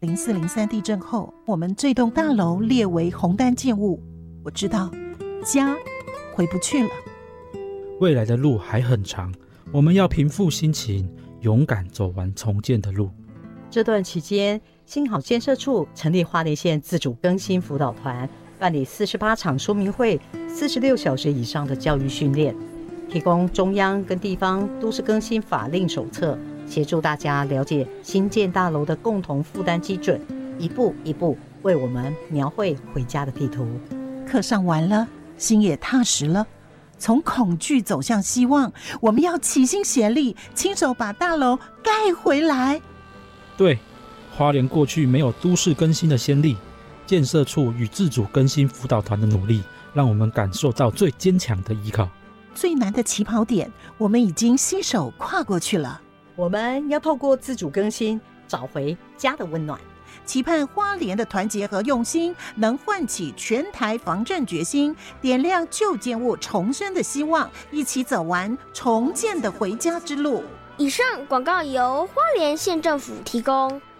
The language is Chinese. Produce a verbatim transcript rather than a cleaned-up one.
零四零三地震后，我们这栋大楼列为红单建物，我知道家回不去了。 未来的路还很长，我们要平复心情，勇敢走完重建的路。 这段期间，新好建设处成立花莲县自主更新辅导团，办理四十八场说明会，四十六小时以上的教育训练，提供中央跟地方都市更新法令手册，协助大家了解新建大楼的共同负担基准，一步一步为我们描绘回家的地图。 课上完了，心也踏实了，从恐惧走向希望，我们要齐心协力，亲手把大楼盖回来。 对，花莲过去没有都市更新的先例，建设处与自主更新辅导团的努力，让我们感受到最坚强的依靠。 最难的起跑点，我们已经携手跨过去了。 我们要透过自主更新，找回家的温暖。 期盼花莲的团结和用心，能唤起全台防震决心，点亮旧建物重生的希望，一起走完重建的回家之路。 以上广告由花莲县政府提供。